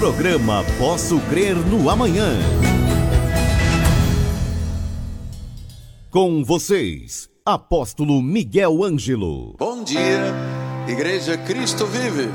Programa Posso Crer no Amanhã. Com vocês, Apóstolo Miguel Ângelo. Bom dia, Igreja Cristo Vive.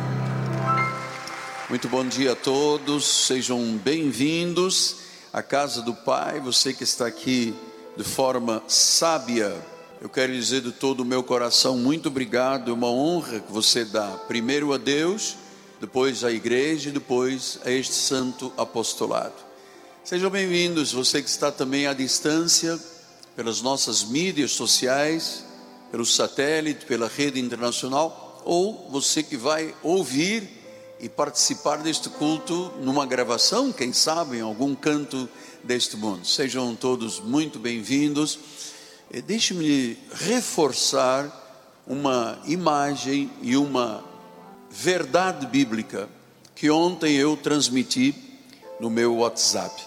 Muito bom dia a todos, sejam bem-vindos à casa do Pai. Você que está aqui de forma sábia, eu quero dizer de todo o meu coração, muito obrigado. É uma honra que você dá primeiro a Deus, depois à igreja e depois a este santo apostolado. Sejam bem-vindos, você que está também à distância, pelas nossas mídias sociais, pelo satélite, pela rede internacional, ou você que vai ouvir e participar deste culto numa gravação, quem sabe, em algum canto deste mundo. Sejam todos muito bem-vindos. Deixe-me reforçar uma imagem e uma verdade bíblica que ontem eu transmiti no meu WhatsApp.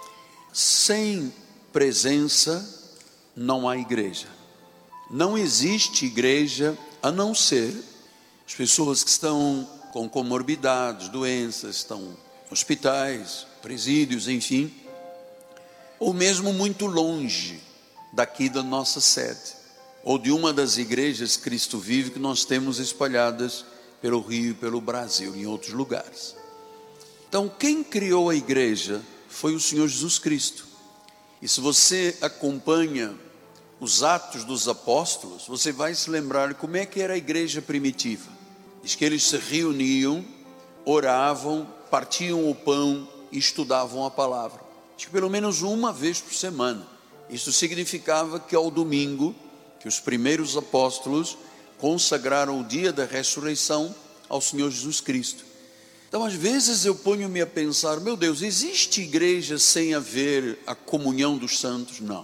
Sem presença não há igreja. Não existe igreja a não ser as pessoas que estão com comorbidades, doenças, estão em hospitais, presídios, enfim, ou mesmo muito longe daqui da nossa sede, ou de uma das igrejas Cristo Vive que nós temos espalhadas pelo Rio e pelo Brasil, em outros lugares. Então, quem criou a igreja foi o Senhor Jesus Cristo. E se você acompanha os Atos dos Apóstolos, você vai se lembrar como é que era a igreja primitiva. Diz que eles se reuniam, oravam, partiam o pão e estudavam a palavra. Diz que pelo menos uma vez por semana. Isso significava que ao domingo, que os primeiros apóstolos consagraram o dia da ressurreição ao Senhor Jesus Cristo. Então, às vezes eu ponho-me a pensar, meu Deus, existe igreja sem haver a comunhão dos santos? Não.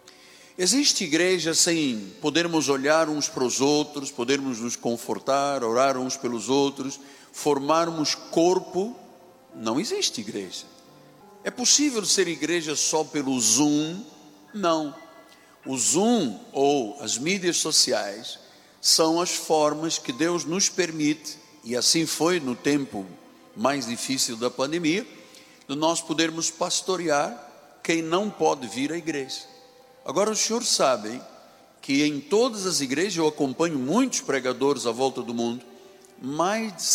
Existe igreja sem podermos olhar uns para os outros, podermos nos confortar, orar uns pelos outros, formarmos corpo? Não existe igreja. É possível ser igreja só pelo Zoom? Não. O Zoom ou as mídias sociais são as formas que Deus nos permite, e assim foi no tempo mais difícil da pandemia, de nós podermos pastorear quem não pode vir à igreja. Agora os senhores sabem que em todas as igrejas, eu acompanho muitos pregadores à volta do mundo, mais de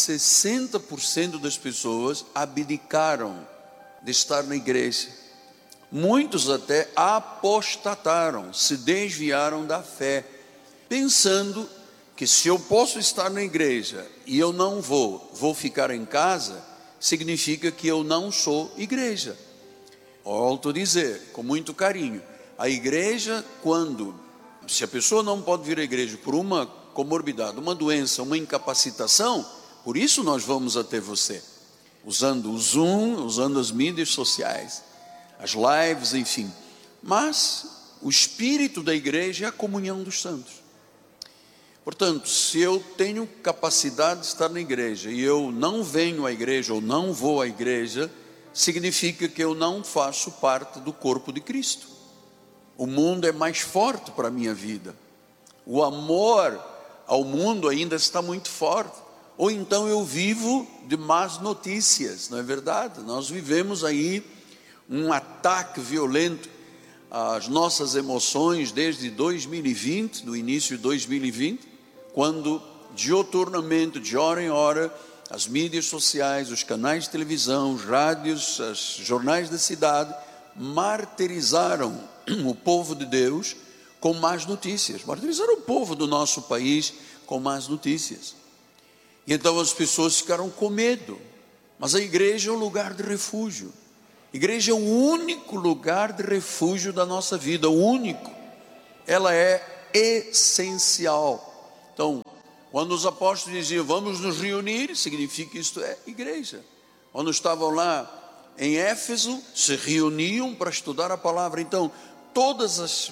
60% das pessoas abdicaram de estar na igreja. Muitos até apostataram, se desviaram da fé, pensando que se eu posso estar na igreja e eu não vou ficar em casa, significa que eu não sou igreja. Volto a dizer, com muito carinho, a igreja, se a pessoa não pode vir à igreja por uma comorbidade, uma doença, uma incapacitação, por isso nós vamos até você, usando o Zoom, usando as mídias sociais, as lives, enfim. Mas o espírito da igreja é a comunhão dos santos. Portanto, se eu tenho capacidade de estar na igreja e eu não venho à igreja ou não vou à igreja, significa que eu não faço parte do corpo de Cristo. O mundo é mais forte para a minha vida. O amor ao mundo ainda está muito forte. Ou então eu vivo de más notícias, não é verdade? Nós vivemos aí um ataque violento às nossas emoções desde 2020, do início de 2020, quando dioturnamente, de hora em hora, as mídias sociais, os canais de televisão, os rádios, os jornais da cidade martirizaram o povo de Deus com más notícias, martirizaram o povo do nosso país com más notícias. E então as pessoas ficaram com medo. Mas a igreja é um lugar de refúgio. A igreja é o único lugar de refúgio da nossa vida, o único. Ela é essencial. Então, quando os apóstolos diziam, vamos nos reunir, significa que isto é igreja. Quando estavam lá em Éfeso, se reuniam para estudar a palavra. Então, todas as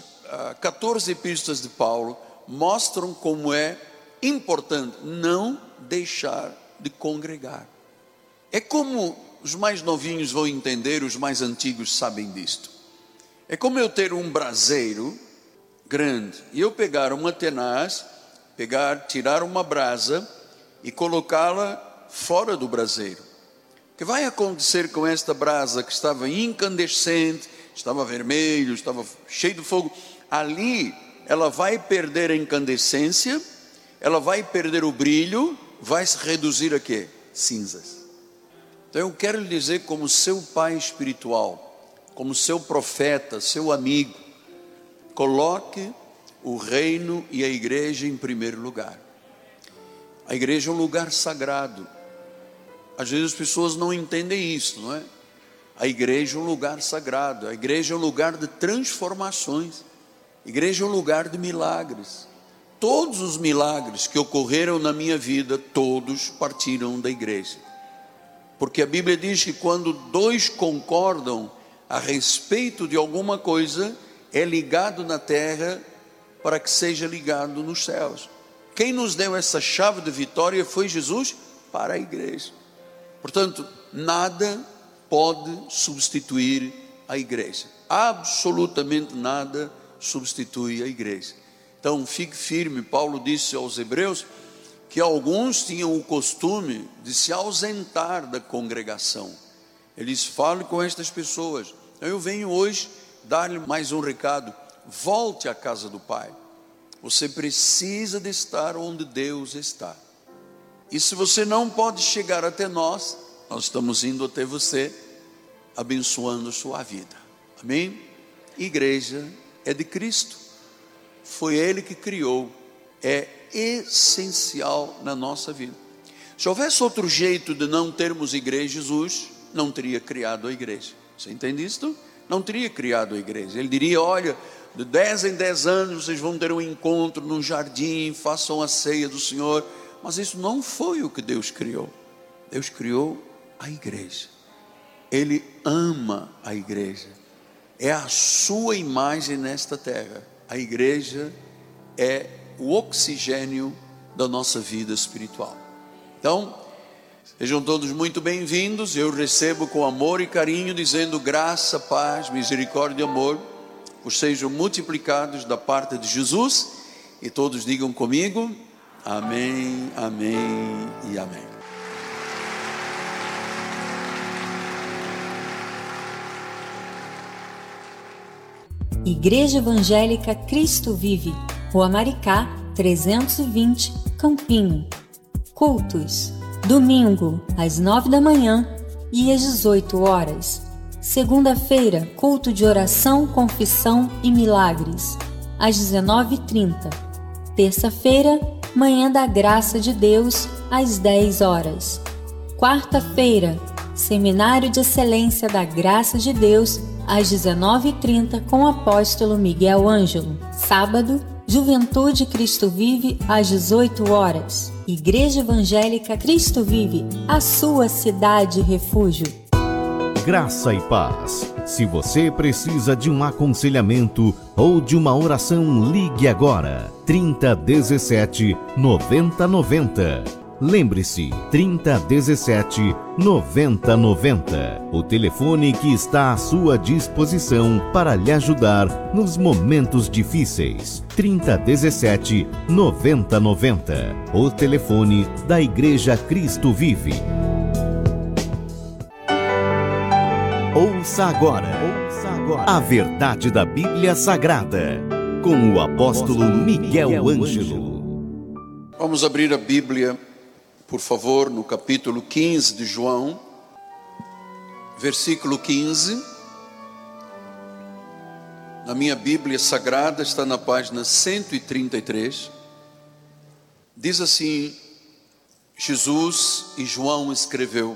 14 epístolas de Paulo mostram como é importante não deixar de congregar. É como os mais novinhos vão entender, os mais antigos sabem disto. É como eu ter um braseiro grande e eu pegar uma tenaz, tirar uma brasa e colocá-la fora do braseiro. que vai acontecer com esta brasa que estava incandescente, estava vermelho, estava cheio de fogo? Ali ela vai perder a incandescência, ela vai perder o brilho, vai se reduzir a quê? Cinzas. Então eu quero lhe dizer, como seu pai espiritual, como seu profeta, seu amigo, coloque o reino e a igreja em primeiro lugar. A igreja é um lugar sagrado. Às vezes as pessoas não entendem isso, não é? A igreja é um lugar sagrado, a igreja é um lugar de transformações, a igreja é um lugar de milagres. Todos os milagres que ocorreram na minha vida, todos partiram da igreja. Porque a Bíblia diz que quando dois concordam a respeito de alguma coisa, é ligado na terra para que seja ligado nos céus. Quem nos deu essa chave de vitória foi Jesus para a igreja. Portanto, nada pode substituir a igreja. Absolutamente nada substitui a igreja. Então, fique firme. Paulo disse aos hebreus que alguns tinham o costume de se ausentar da congregação. Ele disse: fale com estas pessoas. Eu venho hoje dar-lhe mais um recado: volte à casa do Pai. Você precisa de estar onde Deus está. E se você não pode chegar até nós, nós estamos indo até você, abençoando sua vida. Amém? Igreja é de Cristo. Foi Ele que criou. É essencial na nossa vida. Se houvesse outro jeito de não termos igreja, Jesus não teria criado a igreja. Você entende isso? Não teria criado a igreja. Ele diria: olha, de 10 em 10 anos vocês vão ter um encontro num jardim, façam a ceia do Senhor. Mas isso não foi o que Deus criou. Deus criou a igreja. Ele ama a igreja. É a sua imagem nesta terra. A igreja é o oxigênio da nossa vida espiritual. Então, sejam todos muito bem-vindos. Eu recebo com amor e carinho, dizendo: graça, paz, misericórdia e amor os sejam multiplicados da parte de Jesus. E todos digam comigo: amém, amém e amém. Igreja Evangélica Cristo Vive, Rua Maricá, 320, Campinho. Cultos: domingo, às 9 da manhã e às 18 horas. Segunda-feira, culto de oração, confissão e milagres, às 19h30. Terça-feira, manhã da graça de Deus, às 10 horas. Quarta-feira, seminário de excelência da graça de Deus, às 19h30, com o apóstolo Miguel Ângelo. Sábado, Juventude Cristo Vive, às 18 horas. Igreja Evangélica Cristo Vive, a sua cidade refúgio. Graça e paz. Se você precisa de um aconselhamento ou de uma oração, ligue agora. 3017 9090. Lembre-se, 3017 9090. O telefone que está à sua disposição para lhe ajudar nos momentos difíceis. 3017 9090. O telefone da Igreja Cristo Vive. Ouça agora a verdade da Bíblia Sagrada, com o apóstolo Miguel Ângelo. Vamos abrir a Bíblia, por favor, no capítulo 15 de João, versículo 15. Na minha Bíblia Sagrada está na página 133. Diz assim: Jesus e João escreveu: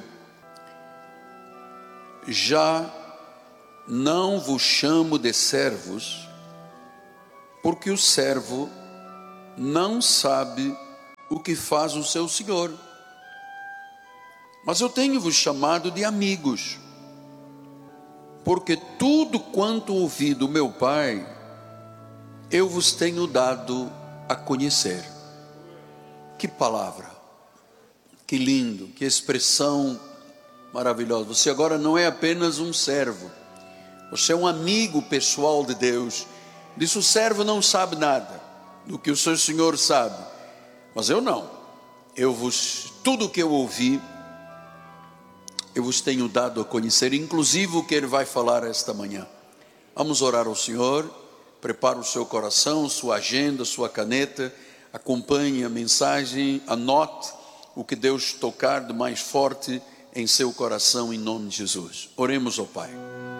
já não vos chamo de servos, porque o servo não sabe o que faz o seu senhor, mas eu tenho-vos chamado de amigos, porque tudo quanto ouvi do meu Pai, eu vos tenho dado a conhecer. Que palavra, que lindo, que expressão maravilhosa. Você agora não é apenas um servo, você é um amigo pessoal de Deus. Diz: o servo não sabe nada do que o seu senhor sabe, mas eu não. Tudo que eu ouvi eu vos tenho dado a conhecer, inclusive o que Ele vai falar esta manhã. Vamos orar ao Senhor. Prepare o seu coração, sua agenda, sua caneta, acompanhe a mensagem, anote o que Deus tocar de mais forte em seu coração, em nome de Jesus. Oremos ao Pai.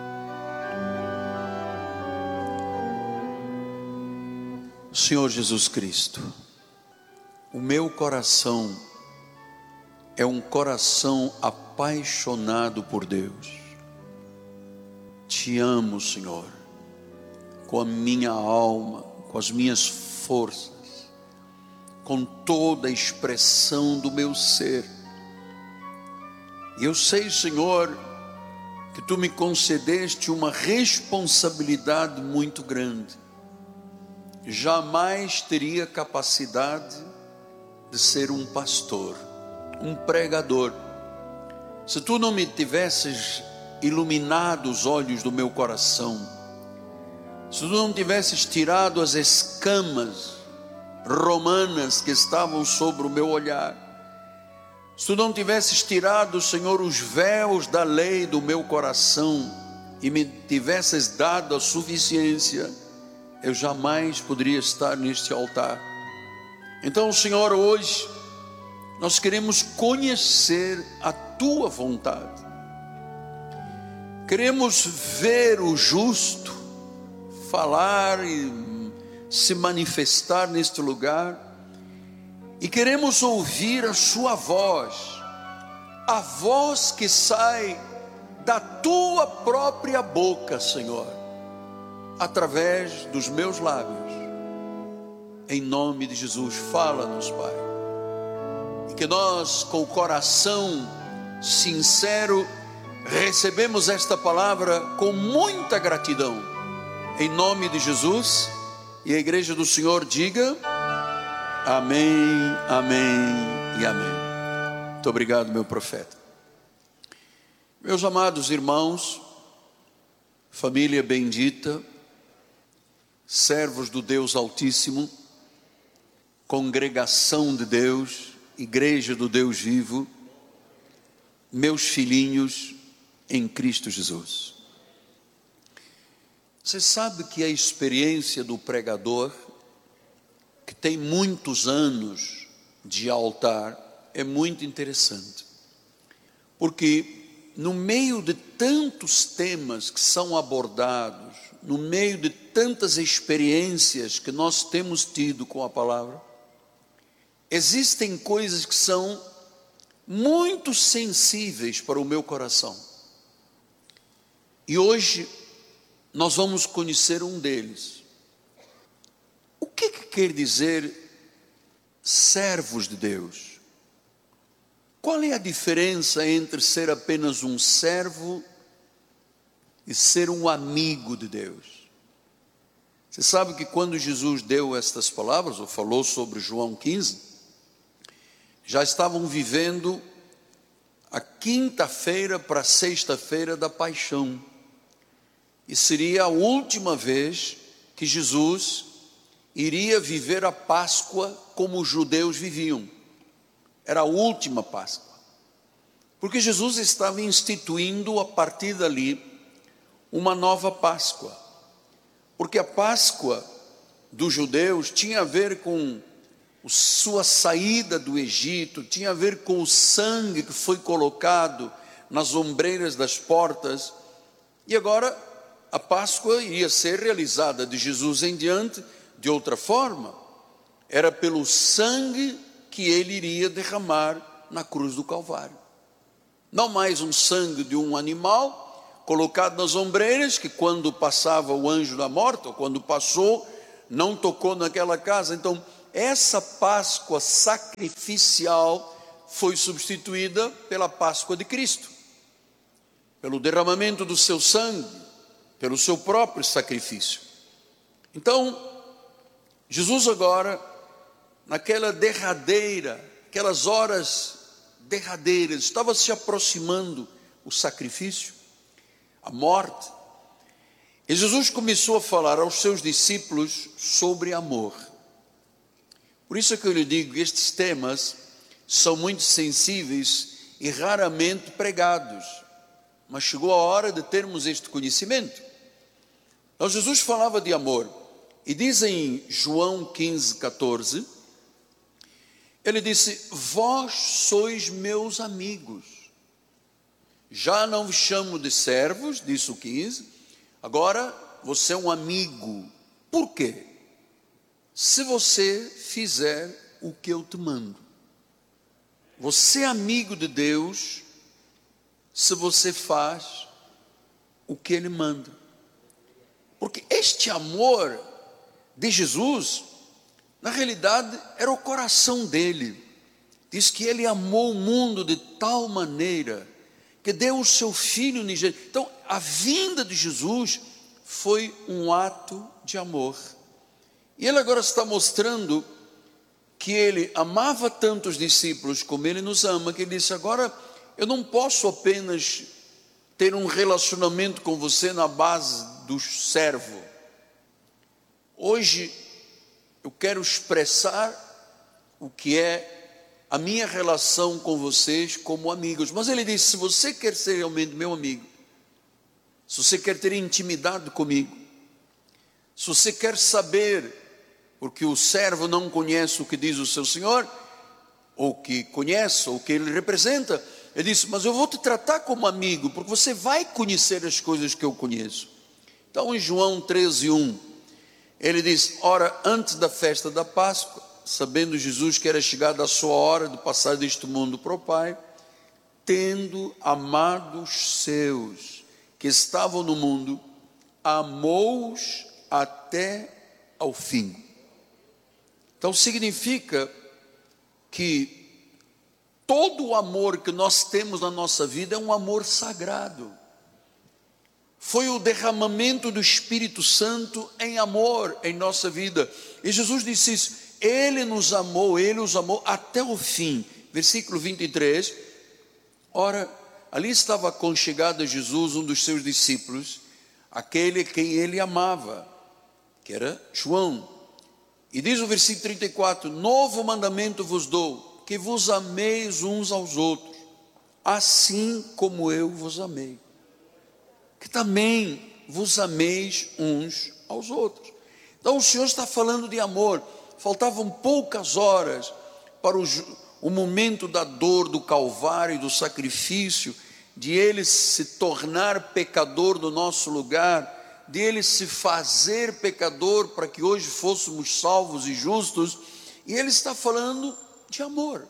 Senhor Jesus Cristo, o meu coração é um coração apaixonado por Deus. Te amo, Senhor, com a minha alma, com as minhas forças, com toda a expressão do meu ser. E eu sei, Senhor, que Tu me concedeste uma responsabilidade muito grande. Jamais teria capacidade de ser um pastor, um pregador, se Tu não me tivesses iluminado os olhos do meu coração, se Tu não tivesses tirado as escamas romanas que estavam sobre o meu olhar, se Tu não tivesses tirado, Senhor, os véus da lei do meu coração e me tivesses dado a suficiência, eu jamais poderia estar neste altar. Então, Senhor, hoje nós queremos conhecer a Tua vontade. Queremos ver o justo falar e se manifestar neste lugar. E queremos ouvir a Sua voz, a voz que sai da Tua própria boca, Senhor, através dos meus lábios. Em nome de Jesus, fala-nos, Pai. E que nós, com o coração sincero, recebemos esta palavra com muita gratidão. Em nome de Jesus. E a igreja do Senhor diga: amém, amém e amém. Muito obrigado, meu profeta. Meus amados irmãos, família bendita, servos do Deus Altíssimo, congregação de Deus, igreja do Deus vivo, meus filhinhos em Cristo Jesus. Você sabe que a experiência do pregador, que tem muitos anos de altar, é muito interessante, porque no meio de tantos temas que são abordados, no meio de tantas experiências que nós temos tido com a palavra, existem coisas que são muito sensíveis para o meu coração. E hoje nós vamos conhecer um deles. O que quer dizer servos de Deus? Qual é a diferença entre ser apenas um servo e ser um amigo de Deus? Você sabe que quando Jesus deu estas palavras, ou falou sobre João 15, já estavam vivendo a quinta-feira para a sexta-feira da paixão. E seria a última vez que Jesus iria viver a Páscoa como os judeus viviam. Era a última Páscoa. Porque Jesus estava instituindo a partir dali uma nova Páscoa. Porque a Páscoa dos judeus tinha a ver com sua saída do Egito, tinha a ver com o sangue que foi colocado nas ombreiras das portas. E agora a Páscoa iria ser realizada de Jesus em diante de outra forma. Era pelo sangue que Ele iria derramar na cruz do Calvário. Não mais um sangue de um animal colocado nas ombreiras, que quando passava o anjo da morte, ou quando passou, não tocou naquela casa. Então, essa Páscoa sacrificial foi substituída pela Páscoa de Cristo, pelo derramamento do seu sangue, pelo seu próprio sacrifício. Então, Jesus agora, naquela derradeira, aquelas horas derradeiras, estava se aproximando o sacrifício, a morte. E Jesus começou a falar aos seus discípulos sobre amor. Por isso é que eu lhe digo que estes temas são muito sensíveis e raramente pregados. Mas chegou a hora de termos este conhecimento. Então Jesus falava de amor. E diz em João 15:14, ele disse: vós sois meus amigos. Já não vos chamo de servos, disse o 15, agora você é um amigo. Por quê? Se você fizer o que eu te mando. Você é amigo de Deus se você faz o que Ele manda. Porque este amor de Jesus, na realidade, era o coração dele. Diz que ele amou o mundo de tal maneira que deu o seu Filho unigênito. Então, a vinda de Jesus foi um ato de amor. E ele agora está mostrando que ele amava tanto os discípulos como ele nos ama, que ele disse: agora eu não posso apenas ter um relacionamento com você na base do servo. Hoje eu quero expressar o que é a minha relação com vocês como amigos. Mas ele disse: se você quer ser realmente meu amigo, se você quer ter intimidade comigo, se você quer saber, porque o servo não conhece o que diz o seu senhor, ou que conhece, ou que ele representa, ele disse: mas eu vou te tratar como amigo, porque você vai conhecer as coisas que eu conheço. Então em João 13:1, ele diz: ora, antes da festa da Páscoa, sabendo Jesus que era chegada a sua hora de passar deste mundo para o Pai, tendo amado os seus que estavam no mundo, amou-os até ao fim. Então significa que todo o amor que nós temos na nossa vida é um amor sagrado. Foi o derramamento do Espírito Santo em amor em nossa vida. E Jesus disse isso: Ele os amou até o fim. Versículo 23. Ora, ali estava aconchegado a Jesus um dos seus discípulos, aquele quem ele amava, que era João. E diz o versículo 34, novo mandamento vos dou, que vos ameis uns aos outros, assim como eu vos amei. Que também vos ameis uns aos outros. Então o Senhor está falando de amor. Faltavam poucas horas para o momento da dor, do Calvário, do sacrifício, de Ele se tornar pecador no nosso lugar, de Ele se fazer pecador para que hoje fôssemos salvos e justos. E Ele está falando de amor.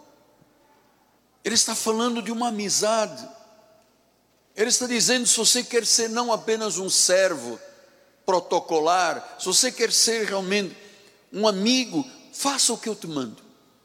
Ele está falando de uma amizade. Ele está dizendo: se você quer ser não apenas um servo protocolar, se você quer ser realmente um amigo, faça o que eu te mando.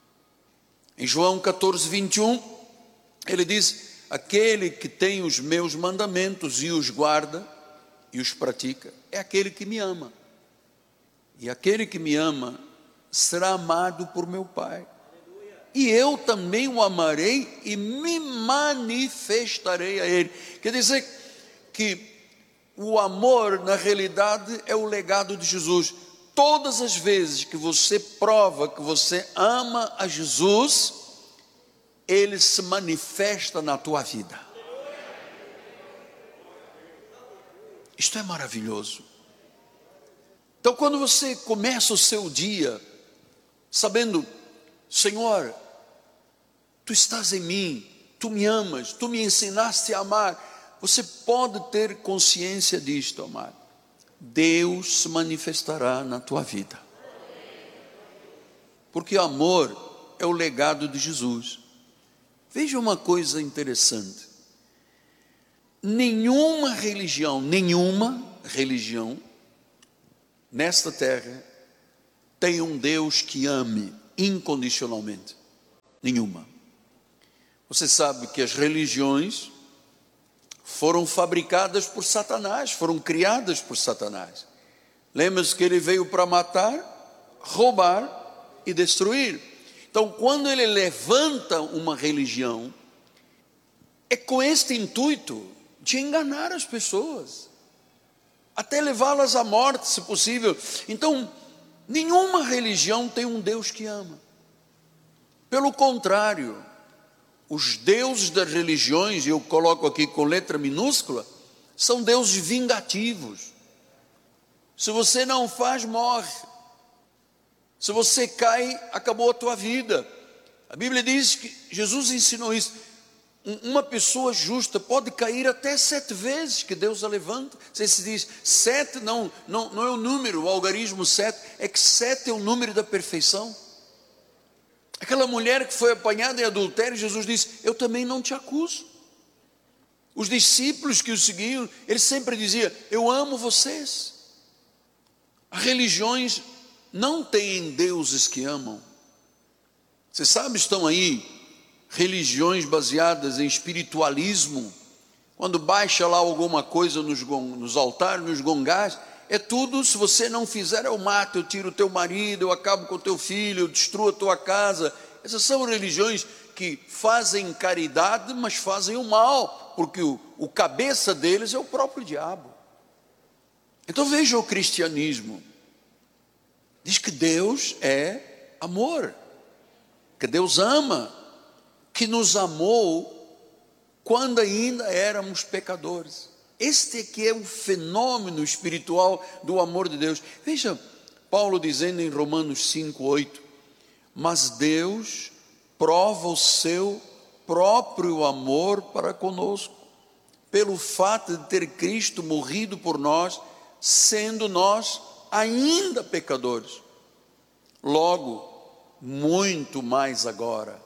Em João 14:21, ele diz: aquele que tem os meus mandamentos e os guarda e os pratica, é aquele que me ama. E aquele que me ama será amado por meu Pai. E eu também o amarei e me manifestarei a ele. Quer dizer que o amor, na realidade, é o legado de Jesus. Todas as vezes que você prova que você ama a Jesus, Ele se manifesta na tua vida. Isto é maravilhoso. Então, quando você começa o seu dia sabendo: Senhor, Tu estás em mim, Tu me amas, Tu me ensinaste a amar, você pode ter consciência disto, amado. Deus se manifestará na tua vida. Porque o amor é o legado de Jesus. Veja uma coisa interessante. Nenhuma religião nesta terra tem um Deus que ame incondicionalmente. Nenhuma. Você sabe que as religiões foram fabricadas por Satanás, foram criadas por Satanás. Lembra-se que ele veio para matar, roubar e destruir. Então, quando ele levanta uma religião, é com este intuito de enganar as pessoas, até levá-las à morte, se possível. Então, nenhuma religião tem um Deus que ama. Pelo contrário, os deuses das religiões, e eu coloco aqui com letra minúscula, são deuses vingativos. Se você não faz, morre. Se você cai, acabou a tua vida. A Bíblia diz que Jesus ensinou isso. Uma pessoa justa pode cair até 7 vezes que Deus a levanta. Você se diz, 7 não é o número, o algarismo 7, é que 7 é o número da perfeição. Aquela mulher que foi apanhada em adultério, Jesus disse, eu também não te acuso. Os discípulos que o seguiam, ele sempre dizia, eu amo vocês. As religiões não têm deuses que amam. Você sabe, estão aí religiões baseadas em espiritualismo. Quando baixa lá alguma coisa nos altares, nos gongás, é tudo, se você não fizer, eu mato, eu tiro o teu marido, eu acabo com o teu filho, eu destruo a tua casa. Essas são religiões que fazem caridade, mas fazem o mal, porque o cabeça deles é o próprio diabo. Então veja o cristianismo. Diz que Deus é amor, que Deus ama, que nos amou quando ainda éramos pecadores. Este aqui é o fenômeno espiritual do amor de Deus. Veja, Paulo dizendo em Romanos 5:8, mas Deus prova o seu próprio amor para conosco, pelo fato de ter Cristo morrido por nós, sendo nós ainda pecadores. Logo, muito mais agora,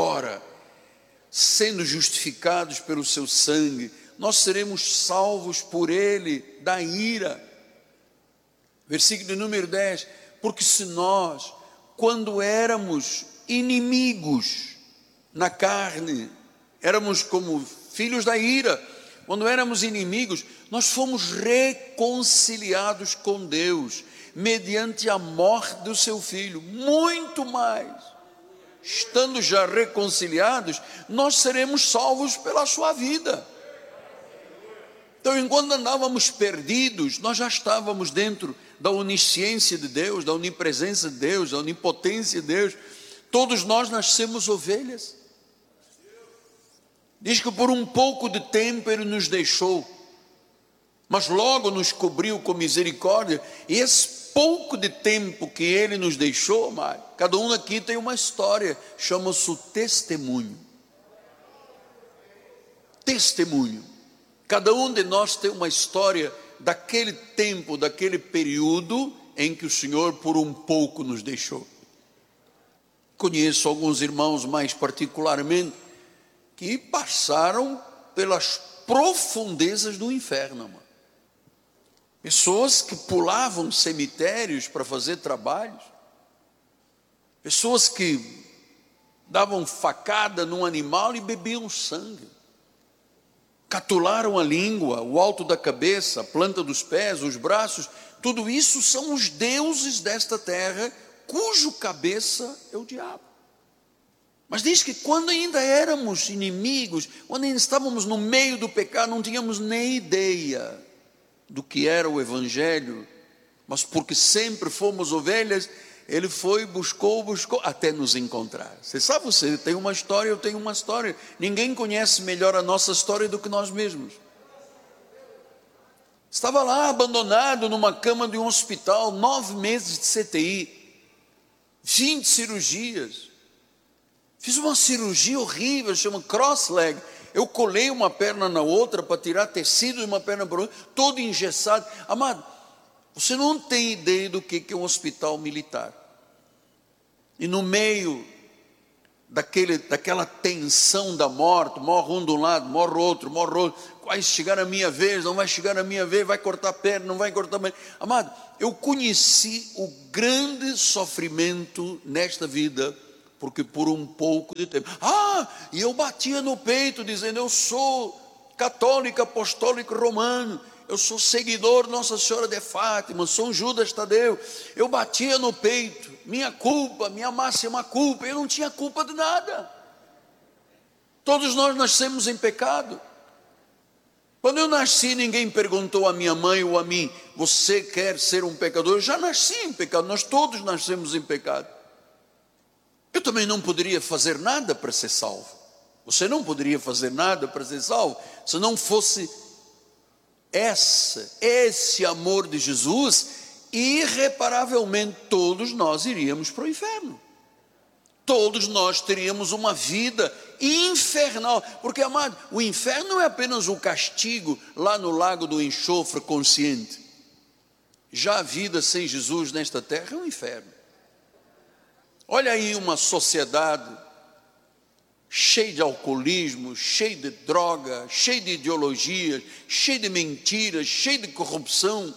sendo justificados pelo seu sangue, nós seremos salvos por ele da ira. Versículo número 10, porque se nós, quando éramos inimigos na carne, éramos como filhos da ira, quando éramos inimigos, nós fomos reconciliados com Deus, mediante a morte do seu Filho. Muito mais, estando já reconciliados, nós seremos salvos pela sua vida. Então, enquanto andávamos perdidos, nós já estávamos dentro da onisciência de Deus, da onipresença de Deus, da onipotência de Deus. Todos nós nascemos ovelhas. Diz que por um pouco de tempo Ele nos deixou, mas logo nos cobriu com misericórdia. E esse pouco de tempo que Ele nos deixou, amado, cada um aqui tem uma história, chama-se o testemunho. Testemunho. Cada um de nós tem uma história daquele tempo, daquele período em que o Senhor por um pouco nos deixou. Conheço alguns irmãos mais particularmente que passaram pelas profundezas do inferno, mano. Pessoas que pulavam cemitérios para fazer trabalhos, pessoas que davam facada num animal e bebiam sangue, catularam a língua, o alto da cabeça, a planta dos pés, os braços. Tudo isso são os deuses desta terra, cujo cabeça é o diabo. Mas diz que quando ainda éramos inimigos, quando ainda estávamos no meio do pecado, não tínhamos nem ideia do que era o Evangelho, mas porque sempre fomos ovelhas, Ele foi, buscou, até nos encontrar. Você sabe, você tem uma história, eu tenho uma história. Ninguém conhece melhor a nossa história do que nós mesmos. Estava lá abandonado numa cama de um hospital, 9 meses de CTI, 20 cirurgias. Fiz uma cirurgia horrível, chama cross-leg. Eu colei uma perna na outra para tirar tecido de uma perna para outra, todo engessado. Amado, você não tem ideia do que é um hospital militar. E no meio daquela tensão da morte, morre um de um lado, morre outro, vai chegar a minha vez, não vai chegar a minha vez, vai cortar a perna, não vai cortar a perna. Amado, eu conheci o grande sofrimento nesta vida, porque por um pouco de tempo, e eu batia no peito dizendo, eu sou católico, apostólico romano, eu sou seguidor de Nossa Senhora de Fátima, sou um Judas Tadeu. Eu batia no peito, minha culpa, minha máxima culpa. Eu não tinha culpa de nada. Todos nós nascemos em pecado. Quando eu nasci, ninguém perguntou a minha mãe ou a mim, você quer ser um pecador? Eu já nasci em pecado, nós todos nascemos em pecado. Eu também não poderia fazer nada para ser salvo. Você não poderia fazer nada para ser salvo se não fosse esse amor de Jesus. Irreparavelmente todos nós iríamos para o inferno. Todos nós teríamos uma vida infernal. Porque, amado, o inferno não é apenas o castigo lá no lago do enxofre consciente. Já a vida sem Jesus nesta terra é um inferno. Olha aí uma sociedade cheia de alcoolismo, cheia de droga, cheia de ideologias, cheia de mentiras, cheia de corrupção.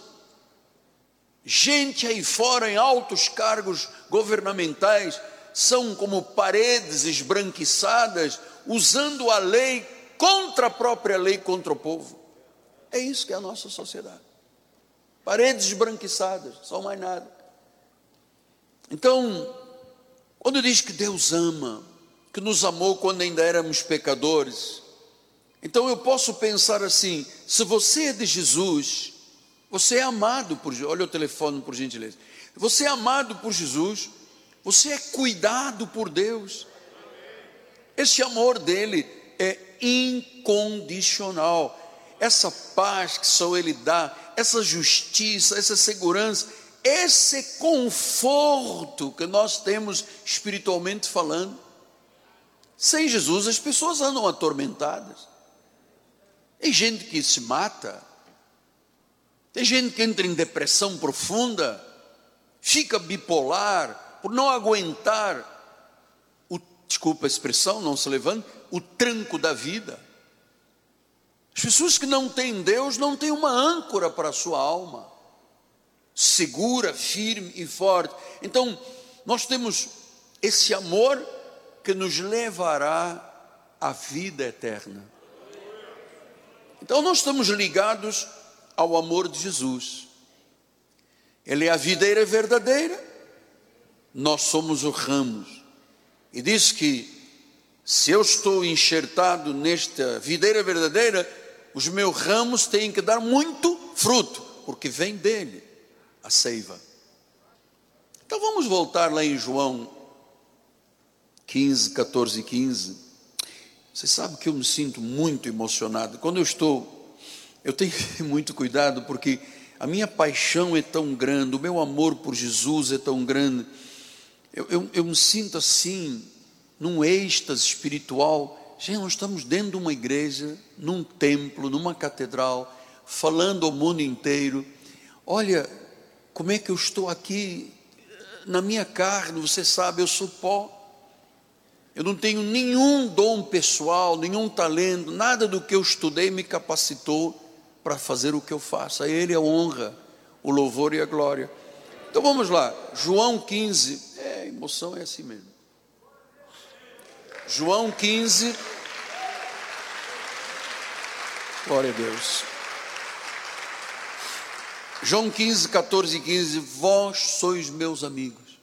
Gente aí fora em altos cargos governamentais são como paredes esbranquiçadas, usando a lei contra a própria lei, contra o povo. É isso que é a nossa sociedade. Paredes esbranquiçadas, só mais nada. Então, quando diz que Deus ama, que nos amou quando ainda éramos pecadores, então eu posso pensar assim: se você é de Jesus, você é amado por Jesus. Olha o telefone, por gentileza. Você é amado por Jesus, você é cuidado por Deus. Esse amor dele é incondicional. Essa paz que só ele dá, essa justiça, essa segurança, esse conforto que nós temos espiritualmente falando. Sem Jesus as pessoas andam atormentadas. Tem gente que se mata, tem gente que entra em depressão profunda, fica bipolar por não aguentar desculpa a expressão, não se levanta, o tranco da vida. As pessoas que não têm Deus não têm uma âncora para a sua alma, segura, firme e forte. Então, nós temos esse amor que nos levará à vida eterna. Então, nós estamos ligados ao amor de Jesus. Ele é a videira verdadeira, nós somos os ramos. E diz que se eu estou enxertado nesta videira verdadeira, os meus ramos têm que dar muito fruto, porque vem dele a seiva. Então vamos voltar lá em João 15, 14 e 15. Você sabe que eu me sinto muito emocionado. Quando eu tenho muito cuidado, porque a minha paixão é tão grande, o meu amor por Jesus é tão grande. Eu me sinto assim, num êxtase espiritual. Gente, nós estamos dentro de uma igreja, num templo, numa catedral, falando ao mundo inteiro. Olha, como é que eu estou aqui, na minha carne, você sabe, eu sou pó. Eu não tenho nenhum dom pessoal, nenhum talento, nada do que eu estudei me capacitou para fazer o que eu faço. A Ele a honra, o louvor e a glória. Então vamos lá, João 15, emoção é assim mesmo. João 15, glória a Deus. João 15, 14 e 15, vós sois meus amigos,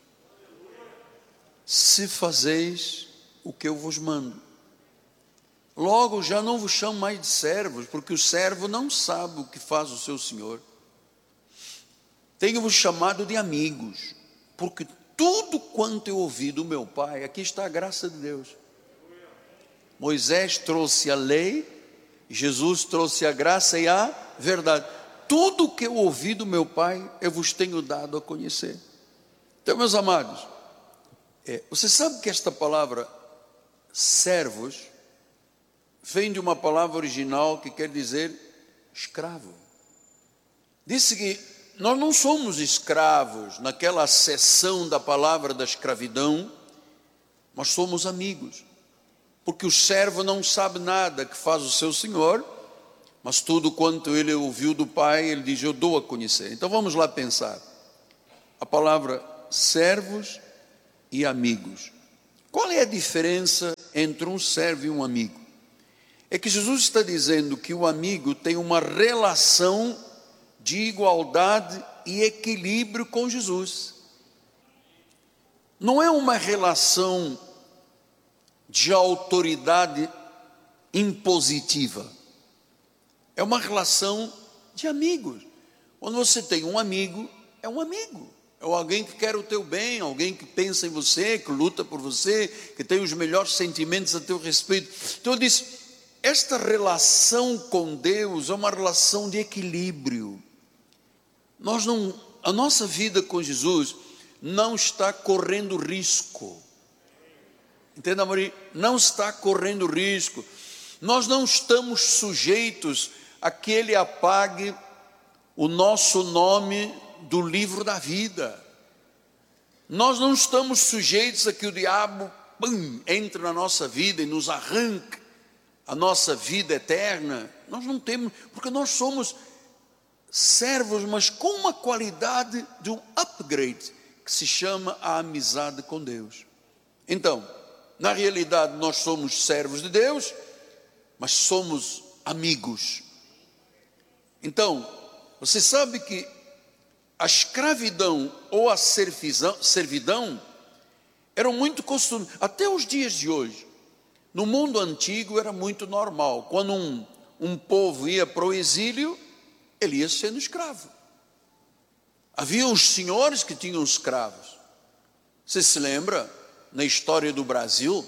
se fazeis o que eu vos mando. Logo já não vos chamo mais de servos, porque o servo não sabe o que faz o seu senhor. Tenho-vos chamado de amigos, porque tudo quanto eu ouvi do meu Pai, aqui está a graça de Deus. Moisés trouxe a lei, Jesus trouxe a graça e a verdade. Tudo que eu ouvi do meu Pai, eu vos tenho dado a conhecer. Então, meus amados, você sabe que esta palavra servos vem de uma palavra original que quer dizer escravo. Disse que nós não somos escravos naquela acessão da palavra da escravidão, mas somos amigos, porque o servo não sabe nada que faz o seu senhor, mas tudo quanto ele ouviu do Pai, ele diz, eu dou a conhecer. Então vamos lá pensar, a palavra servos e amigos. Qual é a diferença entre um servo e um amigo? É que Jesus está dizendo que o amigo tem uma relação de igualdade e equilíbrio com Jesus. Não é uma relação de autoridade impositiva. É uma relação de amigos. Quando você tem um amigo, é um amigo. ou alguém que quer o teu bem, alguém que pensa em você, que luta por você, que tem os melhores sentimentos a teu respeito. Então eu disse, esta relação com Deus é uma relação de equilíbrio. A nossa vida com Jesus não está correndo risco. Entenda, Maria? Não está correndo risco. Nós não estamos sujeitos a que Ele apague o nosso nome do livro da vida. Nós não estamos sujeitos a que o diabo entre na nossa vida e nos arranque a nossa vida eterna. Nós não temos, porque nós somos servos, mas com uma qualidade de um upgrade, que se chama a amizade com Deus. Então, na realidade nós somos servos de Deus, mas somos amigos. Então, você sabe que a escravidão ou a servidão eram muito costumes, até os dias de hoje. No mundo antigo era muito normal, quando um povo ia para o exílio, ele ia sendo escravo. Havia os senhores que tinham escravos. Você se lembra, na história do Brasil,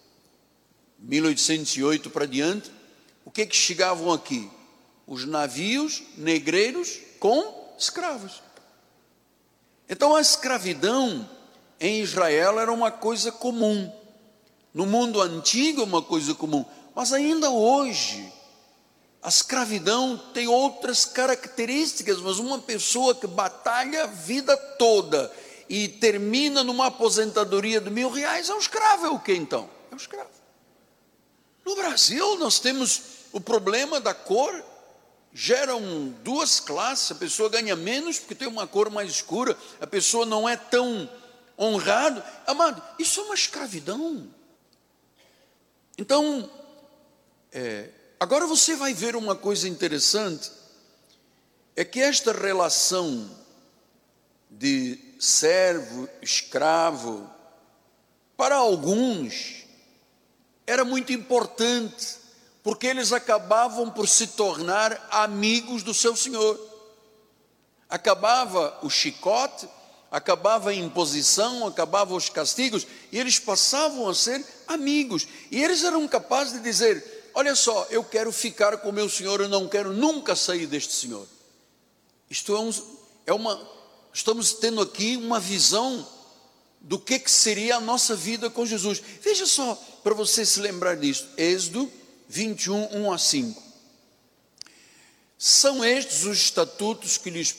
1808 para diante, o que chegavam aqui? Os navios negreiros com escravos. Então a escravidão em Israel era uma coisa comum. No mundo antigo é uma coisa comum. Mas ainda hoje, a escravidão tem outras características. Mas uma pessoa que batalha a vida toda e termina numa aposentadoria de R$1.000, é um escravo. É o que então? É um escravo. No Brasil nós temos o problema da cor. Geram duas classes, a pessoa ganha menos porque tem uma cor mais escura, a pessoa não é tão honrado. Amado, isso é uma escravidão. Então, agora você vai ver uma coisa interessante, é que esta relação de servo, escravo, para alguns, era muito importante, porque eles acabavam por se tornar amigos do seu senhor. Acabava o chicote, acabava a imposição, acabava os castigos, e eles passavam a ser amigos. E eles eram capazes de dizer, olha só, eu quero ficar com o meu senhor, eu não quero nunca sair deste senhor. Isto estamos tendo aqui uma visão do que seria a nossa vida com Jesus. Veja só, para você se lembrar disso, Êxodo 21, 1 a 5. São estes os estatutos que lhes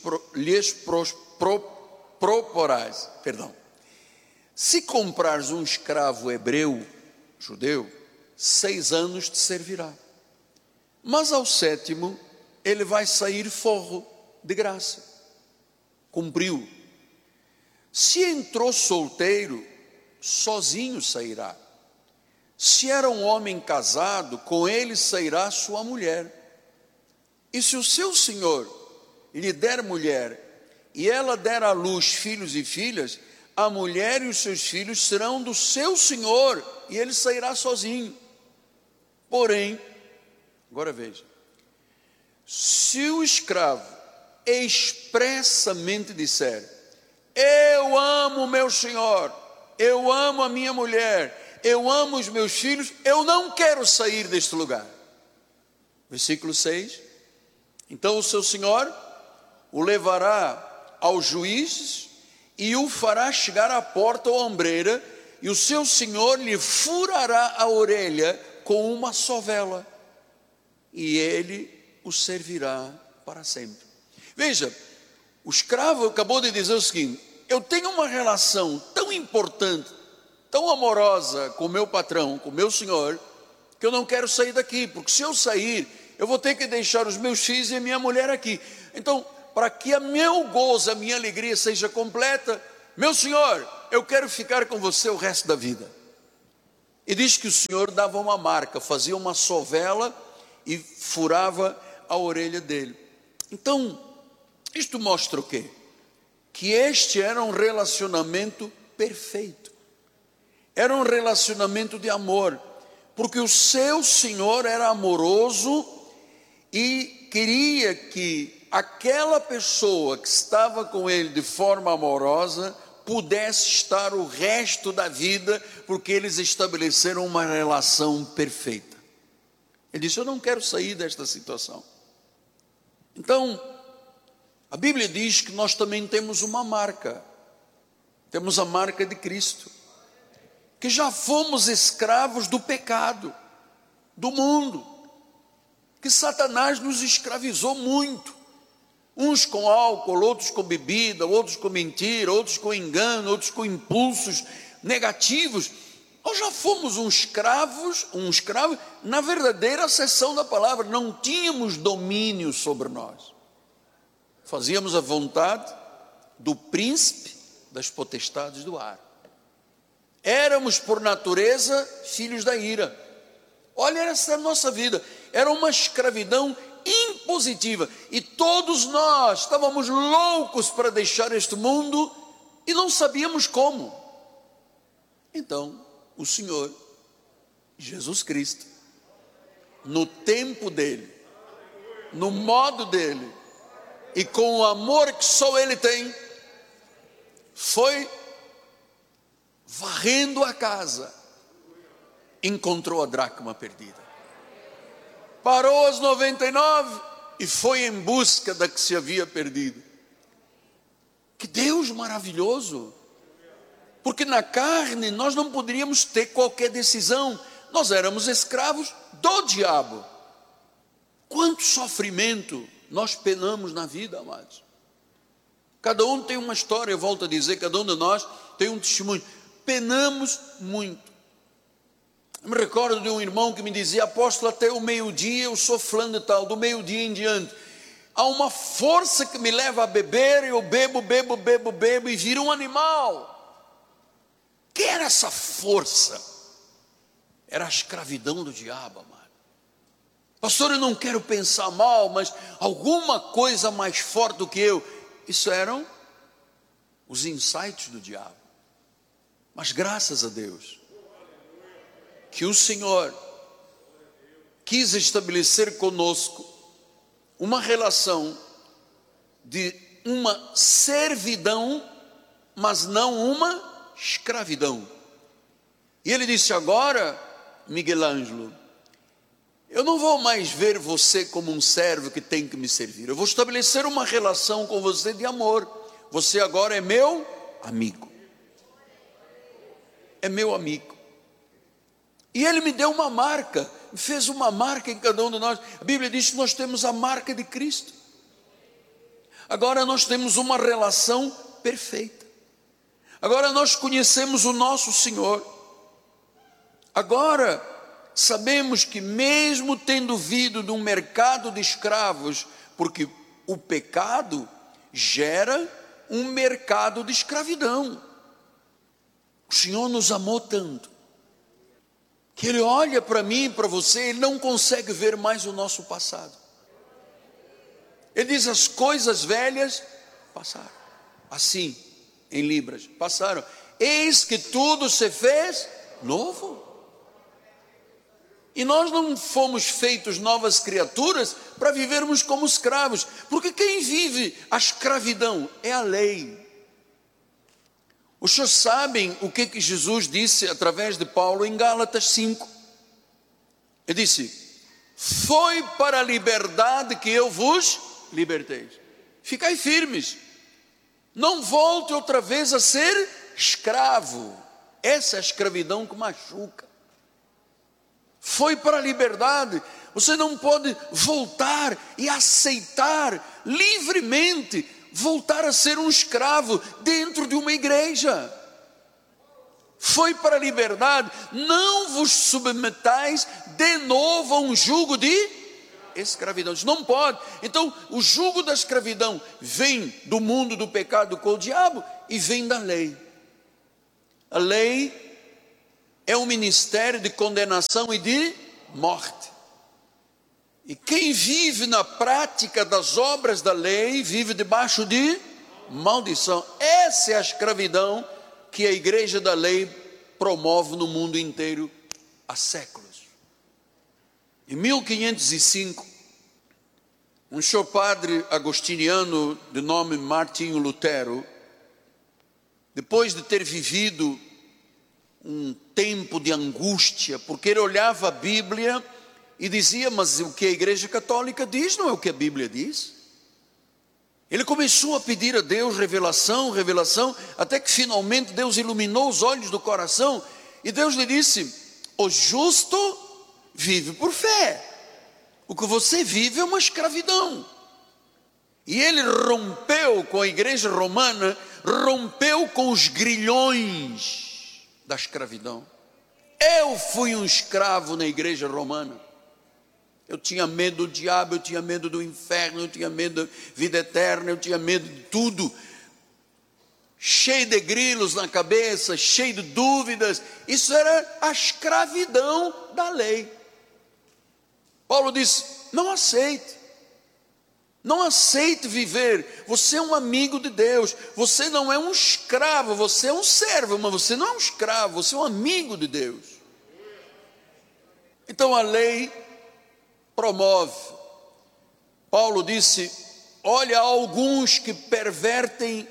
proporás. Se comprares um escravo hebreu, judeu, 6 anos te servirá. Mas ao 7º, ele vai sair forro de graça. Cumpriu. Se entrou solteiro, sozinho sairá. Se era um homem casado, com ele sairá sua mulher. E se o seu senhor lhe der mulher, e ela der à luz filhos e filhas, a mulher e os seus filhos serão do seu senhor, e ele sairá sozinho. Porém, agora veja, se o escravo expressamente disser, eu amo meu senhor, eu amo a minha mulher, eu amo os meus filhos, eu não quero sair deste lugar. Versículo 6. Então o seu senhor o levará aos juízes e o fará chegar à porta ou ombreira, e o seu senhor lhe furará a orelha com uma sovela, e ele o servirá para sempre. Veja, o escravo acabou de dizer o seguinte, eu tenho uma relação tão importante, tão amorosa com o meu patrão, com o meu senhor, que eu não quero sair daqui, porque se eu sair, eu vou ter que deixar os meus filhos e a minha mulher aqui. Então, para que o meu gozo, a minha alegria seja completa, meu senhor, eu quero ficar com você o resto da vida. E diz que o senhor dava uma marca, fazia uma sovela e furava a orelha dele. Então, isto mostra o quê? Que este era um relacionamento perfeito. Era um relacionamento de amor, porque o seu senhor era amoroso e queria que aquela pessoa que estava com ele de forma amorosa pudesse estar o resto da vida, porque eles estabeleceram uma relação perfeita. Ele disse: eu não quero sair desta situação. Então, a Bíblia diz que nós também temos uma marca. Temos a marca de Cristo, que já fomos escravos do pecado, do mundo, que Satanás nos escravizou muito. Uns com álcool, outros com bebida, outros com mentira, outros com engano, outros com impulsos negativos. Nós já fomos um escravo na verdadeira acessão da palavra. Não tínhamos domínio sobre nós. Fazíamos a vontade do príncipe das potestades do ar. Éramos por natureza filhos da ira. Olha, essa é a nossa vida. Era uma escravidão impositiva, e todos nós estávamos loucos para deixar este mundo e não sabíamos como. Então o Senhor Jesus Cristo, no tempo dele, no modo dele e com o amor que só ele tem, foi varrendo a casa, encontrou a dracma perdida, parou as 99 e foi em busca da que se havia perdido. Que Deus maravilhoso! Porque na carne nós não poderíamos ter qualquer decisão. Nós éramos escravos do diabo. Quanto sofrimento nós penamos na vida, amados. Cada um tem uma história, eu volto a dizer, cada um de nós tem um testemunho. Penamos muito. Eu me recordo de um irmão que me dizia: apóstolo, até o meio-dia eu sou fulano e tal, do meio-dia em diante há uma força que me leva a beber, eu bebo e viro um animal. Que era essa força? Era a escravidão do diabo, amado. Pastor, eu não quero pensar mal, mas alguma coisa mais forte do que eu. Isso eram os insights do diabo. Mas graças a Deus que o Senhor quis estabelecer conosco uma relação de uma servidão, mas não uma escravidão. E ele disse: agora, Miguel Ângelo, eu não vou mais ver você como um servo que tem que me servir. Eu vou estabelecer uma relação com você de amor. Você agora é meu amigo. É meu amigo. E ele me deu uma marca, fez uma marca em cada um de nós. A Bíblia diz que nós temos a marca de Cristo. Agora nós temos uma relação perfeita. Agora nós conhecemos o nosso Senhor. Agora sabemos que mesmo tendo vindo de um mercado de escravos, porque o pecado gera um mercado de escravidão. O Senhor nos amou tanto que Ele olha para mim e para você, Ele não consegue ver mais o nosso passado. Ele diz: as coisas velhas passaram. Assim, em Libras, passaram. Eis que tudo se fez novo. E nós não fomos feitos novas criaturas para vivermos como escravos. Porque quem vive a escravidão é a lei. Os senhores sabem o que Jesus disse através de Paulo em Gálatas 5. Ele disse: foi para a liberdade que eu vos libertei. Ficai firmes. Não volte outra vez a ser escravo. Essa é a escravidão que machuca. Foi para a liberdade. Você não pode voltar e aceitar livremente voltar a ser um escravo dentro de uma igreja. Foi para a liberdade. Não vos submetais de novo a um jugo de escravidão. Isso não pode. Então o jugo da escravidão vem do mundo do pecado com o diabo e vem da lei. A lei é um ministério de condenação e de morte. E quem vive na prática das obras da lei, vive debaixo de maldição. Essa é a escravidão que a igreja da lei promove no mundo inteiro há séculos. Em 1505, Um senhor padre agostiniano de nome Martinho Lutero, depois de ter vivido um tempo de angústia, porque ele olhava a Bíblia e dizia, mas o que a Igreja Católica diz não é o que a Bíblia diz. Ele começou a pedir a Deus revelação, até que finalmente Deus iluminou os olhos do coração, e Deus lhe disse, o justo vive por fé, o que você vive é uma escravidão. E ele rompeu com a igreja romana, rompeu com os grilhões da escravidão. Eu fui um escravo na igreja romana. Eu tinha medo do diabo, eu tinha medo do inferno, eu tinha medo da vida eterna, eu tinha medo de tudo. Cheio de grilos na cabeça, cheio de dúvidas. Isso era a escravidão da lei. Paulo disse, não aceite. Não aceite viver, você é um amigo de Deus, você não é um escravo, você é um servo, mas você não é um escravo, você é um amigo de Deus. Então a lei promove. Paulo disse, olha, alguns que pervertem,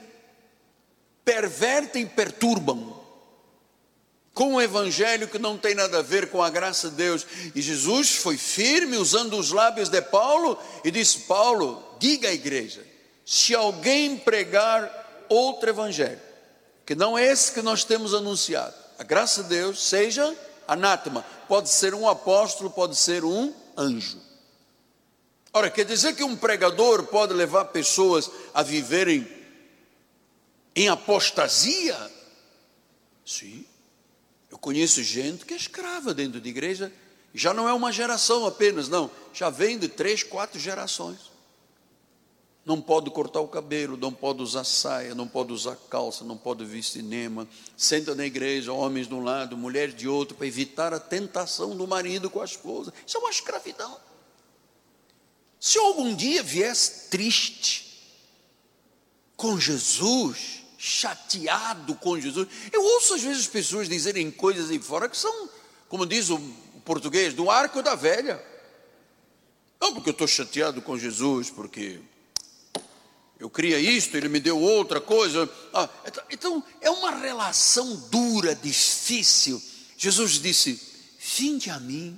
perturbam, com o evangelho que não tem nada a ver com a graça de Deus. E Jesus foi firme, usando os lábios de Paulo, e disse, Paulo, diga à igreja, se alguém pregar outro evangelho, que não é esse que nós temos anunciado, a graça de Deus seja anátema. Pode ser um apóstolo, pode ser um anjo. Ora, quer dizer que um pregador pode levar pessoas a viverem em apostasia? Sim. Eu conheço gente que é escrava dentro de igreja, já não é uma geração apenas, não, já vem de 3, 4 gerações. Não pode cortar o cabelo, não pode usar saia, não pode usar calça, não pode vir cinema, senta na igreja, homens de um lado, mulheres de outro, para evitar a tentação do marido com a esposa. Isso é uma escravidão. Se eu algum dia viesse triste com Jesus, chateado com Jesus, eu ouço às vezes as pessoas dizerem coisas aí fora que são, como diz o português, do arco da velha. Não, porque eu estou chateado com Jesus, porque eu queria isto, ele me deu outra coisa. Então é uma relação dura, difícil. Jesus disse, vinde a mim,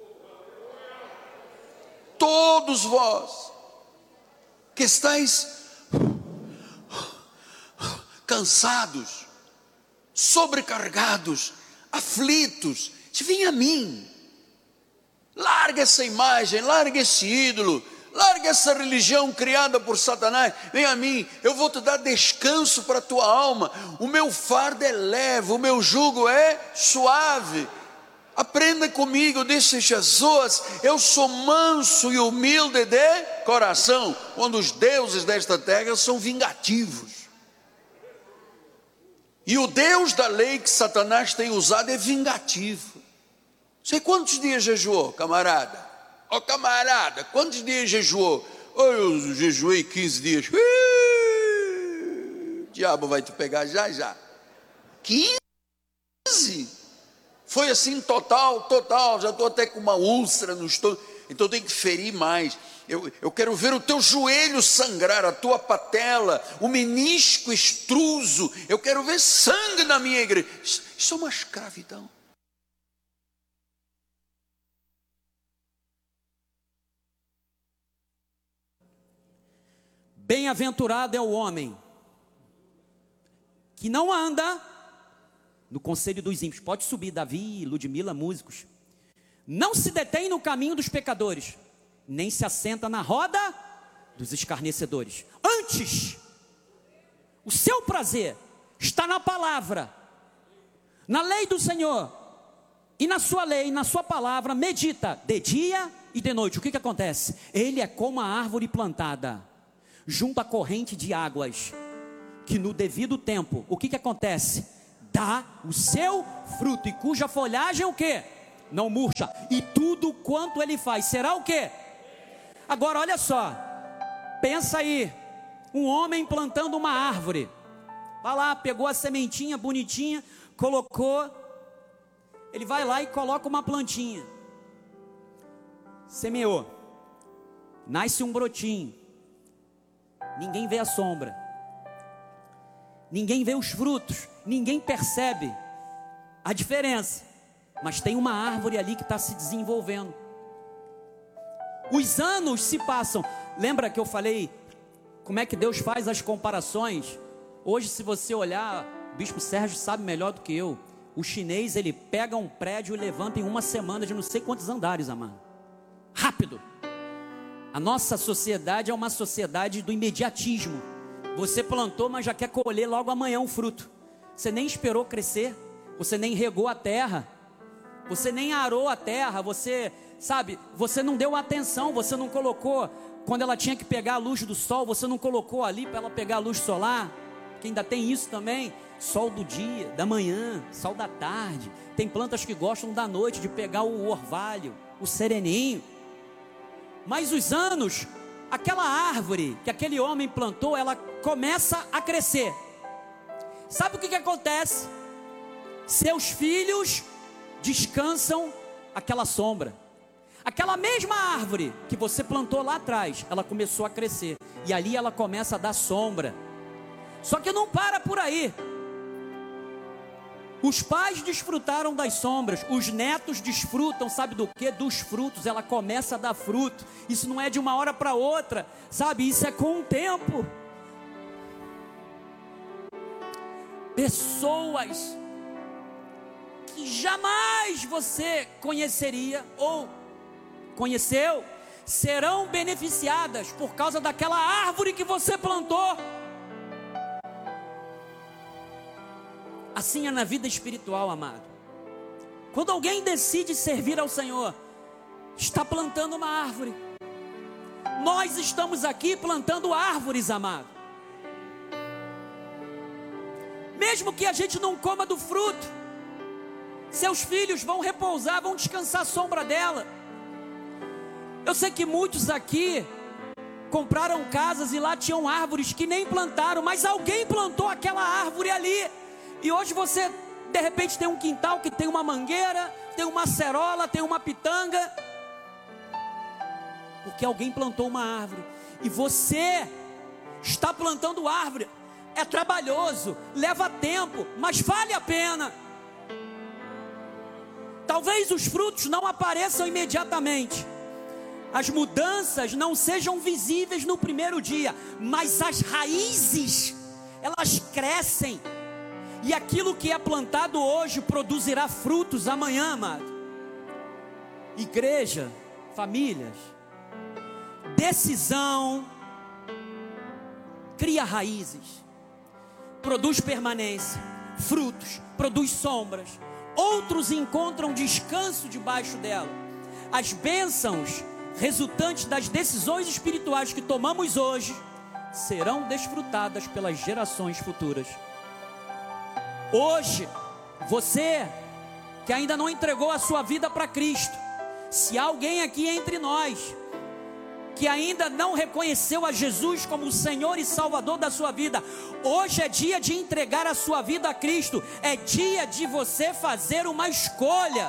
todos vós que estáis cansados, sobrecarregados, aflitos, vem a mim. Larga essa imagem, larga esse ídolo, larga essa religião criada por Satanás, vem a mim, eu vou te dar descanso para a tua alma. O meu fardo é leve, o meu jugo é suave. Aprenda comigo, disse Jesus, eu sou manso e humilde de coração, quando os deuses desta terra são vingativos. E o Deus da lei que Satanás tem usado é vingativo. Sei quantos dias jejuou, camarada? Ó camarada, quantos dias jejuou? Eu jejuei 15 dias. O diabo vai te pegar já. 15? Foi assim total, já estou até com uma úlcera no estômago, então tem que ferir mais. Eu quero ver o teu joelho sangrar, a tua patela, o menisco extruso, eu quero ver sangue na minha igreja. Isso é uma escravidão. Bem-aventurado é o homem que não anda no conselho dos ímpios. Pode subir, Davi, Ludmila, músicos. Não se detém no caminho dos pecadores, nem se assenta na roda dos escarnecedores. Antes, o seu prazer está na palavra, na lei do Senhor, e na sua lei, na sua palavra, medita de dia e de noite. O que acontece? Ele é como a árvore plantada junto à corrente de águas, que no devido tempo, o que acontece? Dá o seu fruto, e cuja folhagem o quê? Não murcha, e tudo quanto ele faz, será o quê? Agora olha só, pensa aí, um homem plantando uma árvore, vai lá, pegou a sementinha bonitinha, colocou, ele vai lá e coloca uma plantinha, semeou, nasce um brotinho, ninguém vê a sombra, ninguém vê os frutos, ninguém percebe a diferença, mas tem uma árvore ali que está se desenvolvendo. Os anos se passam. Lembra que eu falei como é que Deus faz as comparações? Hoje, se você olhar, o Bispo Sérgio sabe melhor do que eu. O chinês, ele pega um prédio e levanta em uma semana de não sei quantos andares, amado. Rápido. A nossa sociedade é uma sociedade do imediatismo. Você plantou, mas já quer colher logo amanhã um fruto. Você nem esperou crescer, você nem regou a terra, você nem arou a terra, você não deu atenção, você não colocou, quando ela tinha que pegar a luz do sol, você não colocou ali para ela pegar a luz solar, que ainda tem isso também, sol do dia, da manhã, sol da tarde. Tem plantas que gostam da noite, de pegar o orvalho, o sereninho. Mas os anos, aquela árvore que aquele homem plantou, ela começa a crescer. Sabe o que acontece? Seus filhos descansam aquela sombra. Aquela mesma árvore que você plantou lá atrás, ela começou a crescer. E ali ela começa a dar sombra. Só que não para por aí. Os pais desfrutaram das sombras, os netos desfrutam, sabe do que? Dos frutos. Ela começa a dar fruto. Isso não é de uma hora para outra, sabe? Isso é com o tempo. Pessoas que jamais você conheceria ou conheceu, serão beneficiadas por causa daquela árvore que você plantou. Assim é na vida espiritual, amado. Quando alguém decide servir ao Senhor, está plantando uma árvore. Nós estamos aqui plantando árvores, amado. Mesmo que a gente não coma do fruto, seus filhos vão repousar, vão descansar à sombra dela. Eu sei que muitos aqui compraram casas e lá tinham árvores que nem plantaram, mas alguém plantou aquela árvore ali. E hoje você, de repente, tem um quintal que tem uma mangueira, tem uma acerola, tem uma pitanga, porque alguém plantou uma árvore. E você está plantando árvore. É trabalhoso, leva tempo, mas vale a pena. Talvez os frutos não apareçam imediatamente, as mudanças não sejam visíveis no primeiro dia, mas as raízes, elas crescem, e aquilo que é plantado hoje produzirá frutos amanhã, amado. Igreja, famílias, decisão cria raízes, produz permanência, frutos, produz sombras. Outros encontram descanso debaixo dela. As bênçãos resultantes das decisões espirituais que tomamos hoje serão desfrutadas pelas gerações futuras. Hoje, você que ainda não entregou a sua vida para Cristo, se há alguém aqui entre nós que ainda não reconheceu a Jesus como o Senhor e Salvador da sua vida, hoje é dia de entregar a sua vida a Cristo. É dia de você fazer uma escolha: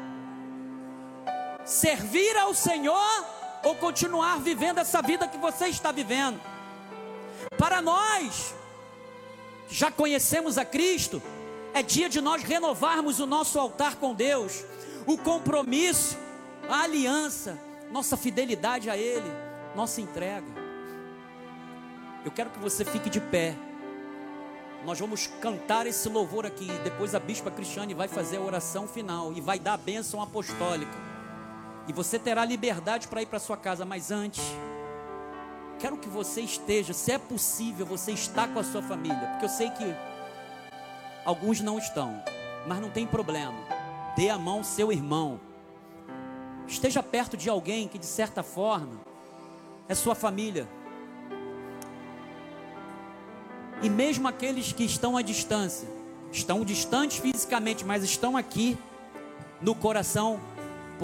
servir ao Senhor ou continuar vivendo essa vida que você está vivendo. Para nós que já conhecemos a Cristo, é dia de nós renovarmos o nosso altar com Deus, o compromisso, a aliança, nossa fidelidade a Ele, nossa entrega. Eu quero que você fique de pé. Nós vamos cantar esse louvor aqui. Depois a Bispa Cristiane vai fazer a oração final e vai dar a bênção apostólica. E você terá liberdade para ir para sua casa. Mas antes, quero que você esteja, se é possível, você está com a sua família. Porque eu sei que alguns não estão, mas não tem problema. Dê a mão ao seu irmão. Esteja perto de alguém que de certa forma é sua família. E mesmo aqueles que estão à distância, estão distantes fisicamente, mas estão aqui no coração,